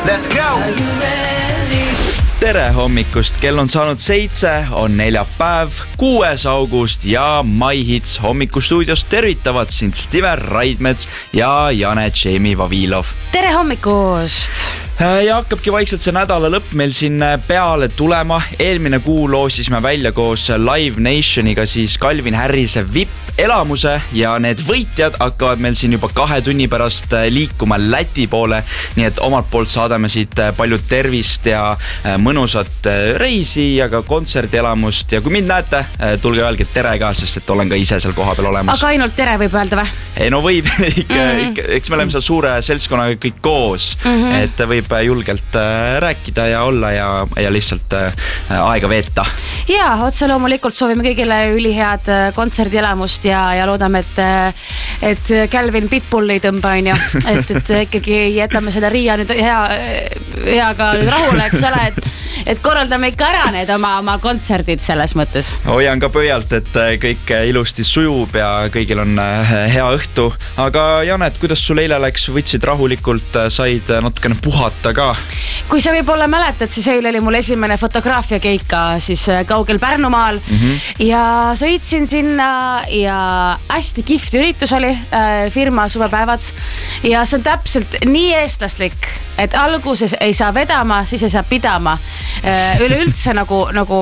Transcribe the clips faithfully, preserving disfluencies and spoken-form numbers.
Let's go! Tere hommikust, kell on saanud seitse, on neljapäev, kuues august ja My Hits hommikustuudios tervitavad sind Stiver Raidmets ja Jane Jamie Vavilov. Tere hommikust! Ja hakkabki vaikselt see nädala lõpp meil siin peale tulema. Eelmine kuu loosisime välja koos Live Nationiga siis Calvin Harrise V I P-elamuse ja need võitjad hakkavad meil siin juba kahe tunni pärast liikuma Läti poole. Nii et omalt poolt saadame siit palju tervist ja mõnusat reisi ja ka kontserdielamust. Ja kui mind näete, tulge öelge tere ka, sest et olen ka ise seal koha peal olemas. Aga ainult tere võib öelda või? Ei, no võib ikka, mm-hmm. ikka, eks me oleme seal suure seltskonnaga kõik koos, mm-hmm. et võib julgelt rääkida ja olla ja, ja lihtsalt aega veeta. Ja, otse loomulikult soovime kõigile ülihead kontserdielamust ja, ja loodame, et, et Calvin Pitbull ei tõmba, on ju. Et, et ikkagi jätame selle Riia nüüd hea, heaga nüüd rahule, eks ole, et, et korraldame ikka ära need oma, oma kontserdid selles mõttes. Hoian ka pöialt, et kõik ilusti sujub ja kõigil on hea õhtu. Aga Janet, kuidas sul eile läks? Võtsid rahulikult, said natukene puhata ka? Kui sa võib-olla mäletad, siis eile oli mul esimene fotograafia keika siis kaugel Pärnumaal mm-hmm. ja sõitsin sinna ja hästi kihvt üritus oli äh, firma suvepäevad ja see on täpselt nii eestlaslik, et alguses ei saa vedama, siis ei saa pidama äh, üleüldse nagu, nagu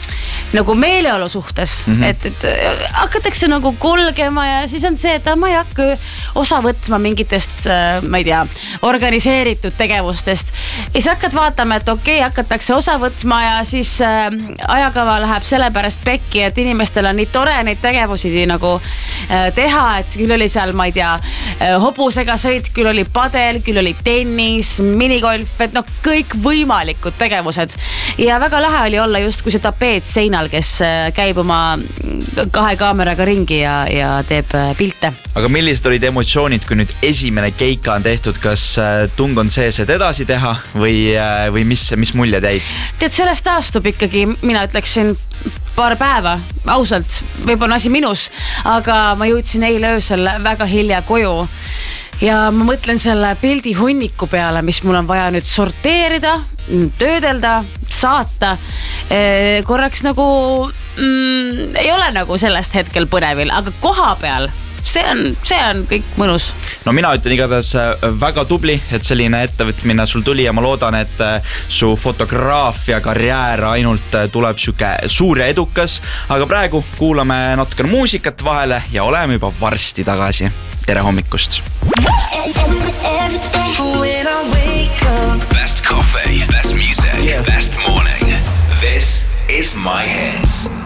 nagu meeleolu suhtes, mm-hmm. et, et hakatakse nagu kulgema ja siis on see, et ma ei hakka osa võtma mingitest, ma ei tea, organiseeritud tegevustest. Ja siis hakkad vaatama, et okei, okay, hakatakse osa võtma ja siis äh, ajakava läheb sellepärast pekki, et inimestel on nii tore neid tegevusi nagu äh, teha, et küll oli seal, ma ei tea, äh, hobusega sõit, küll oli padel, küll oli tennis, minigolf, et noh, kõik võimalikud tegevused. Ja väga lahe oli olla just kui see tapeet seina kes käib oma kahe kaameraga ringi ja, ja teeb pilte. Aga millised olid emotsioonid, kui nüüd esimene keika on tehtud? Kas tung on sees, et edasi teha või, või mis, mis mulje täid? Tead, sellest taastub ikkagi, mina ütleksin paar päeva, ausalt, võib-olla asi minus, aga ma jõudsin eile öösel väga hilja koju. Ja ma mõtlen selle pildi hunniku peale, mis mul on vaja nüüd sorteerida, töödelda, saata. E, korraks nagu mm, ei ole nagu sellest hetkel põnevil, aga koha peal see on, see on kõik mõnus. No mina ütlen igatahes väga tubli, et selline ettevõtmine sul tuli ja ma loodan, et su fotograafia karjäär ainult tuleb süke suur ja edukas. Aga praegu kuulame natukene muusikat vahele ja oleme juba varsti tagasi. Tere hommikust! Best coffee, best music, yeah. Best morning. This is My Hits.